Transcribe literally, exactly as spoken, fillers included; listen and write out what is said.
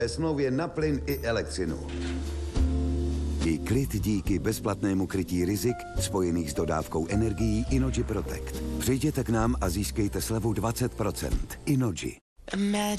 smlouvě na plyn i elektřinu. I klid díky bezplatnému krytí rizik spojených s dodávkou energií Innogy Protect. Přijděte k nám a získejte slevu dvacet procent. Innogy. Imagine